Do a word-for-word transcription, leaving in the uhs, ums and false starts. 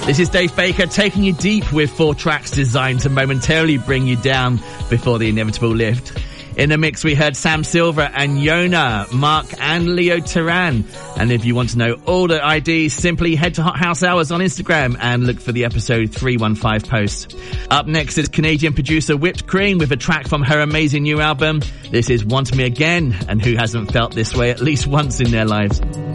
This is Dave Baker taking you deep with four tracks designed to momentarily bring you down before the inevitable lift. In the mix, we heard Sam Silver and Yona, Mark and Leo Taran. And if you want to know all the I Ds, simply head to Hot House Hours on Instagram and look for the episode three one five post. Up next is Canadian producer Whipped Cream with a track from her amazing new album. This is Want Me Again, and who hasn't felt this way at least once in their lives?